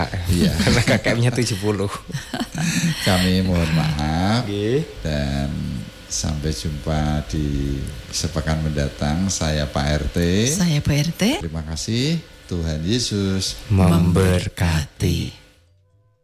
Iya. Karena KKM-nya 70. Kami mohon maaf. Nggih. Dan sampai jumpa di sepekan mendatang. Saya Pak RT. Saya Pak RT. Terima kasih. Tuhan Yesus Memberkati.